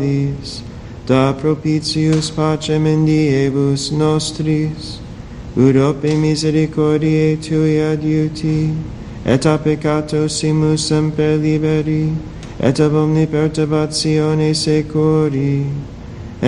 nobis, da propitius pacem in diebus nostris, ut ope misericordiae tui adiuti, et a peccatosimus semper liberi, et ab omni perturbatione securi,